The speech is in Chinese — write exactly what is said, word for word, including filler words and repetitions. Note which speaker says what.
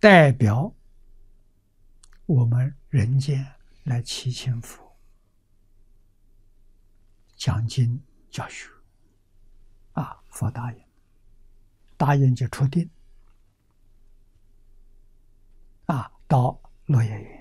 Speaker 1: 代表我们人间来祈请佛讲经教学啊，佛答应，答应就出定啊，到落叶园